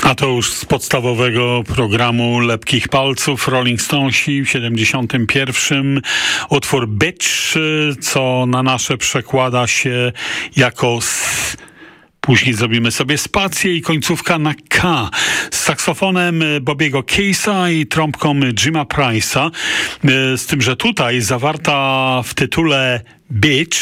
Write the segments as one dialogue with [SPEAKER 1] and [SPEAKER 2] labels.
[SPEAKER 1] A to już z podstawowego programu Lepkich Palców Rolling Stonesi w 71. Utwór Bitch, co na nasze przekłada się jako później zrobimy sobie spację i końcówka na K. Z saksofonem Bobiego Case'a i trąbką Jima Price'a. Z tym, że tutaj zawarta w tytule Bitch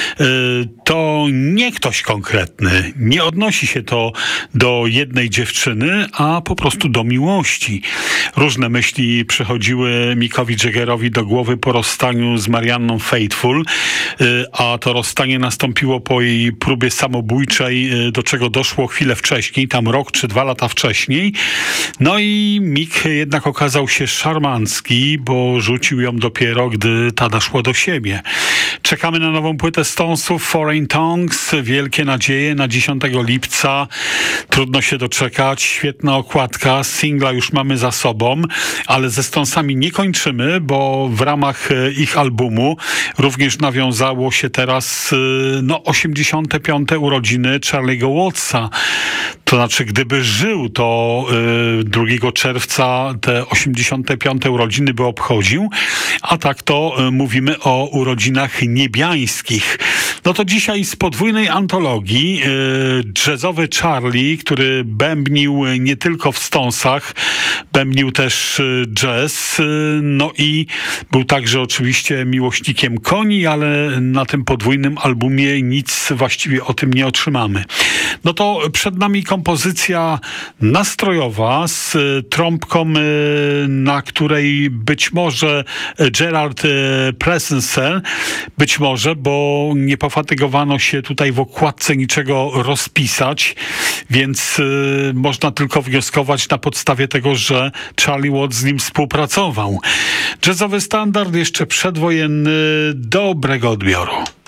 [SPEAKER 1] to nie ktoś konkretny. Nie odnosi się to do jednej dziewczyny, a po prostu do miłości. Różne myśli przychodziły Mickowi Jaggerowi do głowy po rozstaniu z Marianną Faithfull, a to rozstanie nastąpiło po jej próbie samobójczej, do czego doszło chwilę wcześniej, tam rok czy 2 lata wcześniej. No i Mick jednak okazał się szarmancki, bo rzucił ją dopiero, gdy ta doszła do siebie. Czekamy na nową płytę Stonesów, Foreign Tongues, wielkie nadzieje na 10 lipca. Trudno się doczekać, świetna okładka, singla już mamy za sobą, ale ze Stonesami nie kończymy, bo w ramach ich albumu również nawiązało się teraz 85. urodziny Charlie'ego Wattsa. To znaczy, gdyby żył, to 2 czerwca te 85. urodziny by obchodził, a tak to mówimy o urodzinach niebiańskich. No to dzisiaj z podwójnej antologii jazzowy Charlie, który bębnił nie tylko w Stonesach, bębnił też jazz, no i był także oczywiście miłośnikiem koni, ale na tym podwójnym albumie nic właściwie o tym nie otrzymamy. No to przed nami kompozycja nastrojowa z trąbką, na której być może Gerard Presensen, być może, bo nie pofatygowano się tutaj w okładce niczego rozpisać, więc można tylko wnioskować na podstawie tego, że Charlie Watts z nim współpracował. Jazzowy standard jeszcze przedwojenny, dobrego odbioru.